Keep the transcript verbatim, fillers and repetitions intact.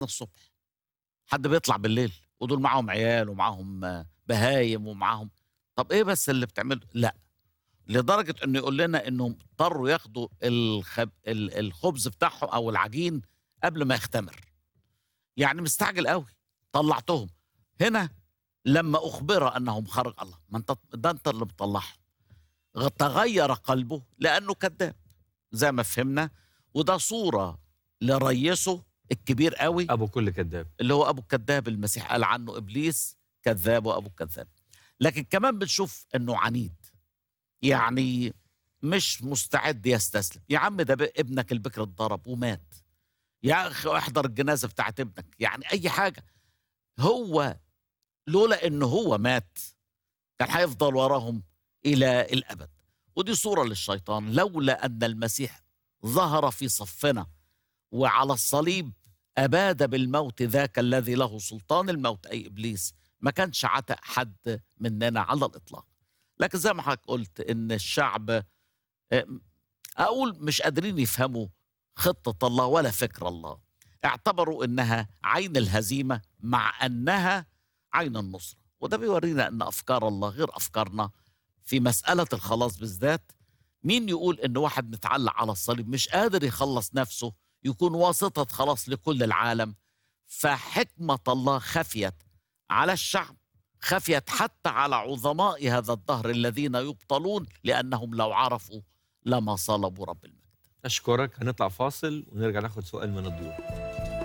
الصبح، حد بيطلع بالليل ودول معاهم عيال ومعاهم آه، بهايم ومعاهم. طب إيه بس اللي بتعمله؟ لأ، لدرجة إنه يقول لنا إنهم اضطروا ياخدوا الخب ال الخبز بتاعهم أو العجين قبل ما يختمر، يعني مستعجل أوي، طلّعتهم. هنا لمّا أُخبر أنهم خرج الله، ما أنت ده أنت اللي مطلّعهم، غ تغيّر قلبه لأنه كذاب زي ما فهمنا، وده صورة لريّسه الكبير أوي أبو كل كداب. اللي هو أبو الكداب. المسيح قال عنه إبليس كذاب وأبو الكذاب. لكن كمان بنشوف إنه عنيد، يعني مش مستعد يستسلم. يا عم ده ب ابنك البكر اتضرب ومات، يا أخي احضر الجنازة بتاعة ابنك، يعني أي حاجة. هو لولا إن هو مات كان هيفضل وراهم إلى الأبد. ودي صورة للشيطان، لولا أن المسيح ظهر في صفنا وعلى الصليب أباد بالموت ذاك الذي له سلطان الموت أي إبليس، ما كانش عتق حد مننا على الإطلاق. لكن زي ما حضرتك قلت إن الشعب آمم، أقول مش قادرين يفهموا خطة الله ولا فكر الله، اعتبروا إنها عين الهزيمة مع أنها عين النصرة. وده بيورينا أن أفكار الله غير أفكارنا في مسألة الخلاص بالذات. مين يقول إن واحد متعلق على الصليب مش قادر يخلص نفسه يكون واسطة خلاص لكل العالم؟ فحكمة الله خفيت على الشعب، خفيت حتى على عظماء هذا الدهر الذين يبطلون لأنهم لو عرفوا لما صلبوا رب المجد. أشكرك، هنطلع فاصل ونرجع ناخد سؤال من الضيوف.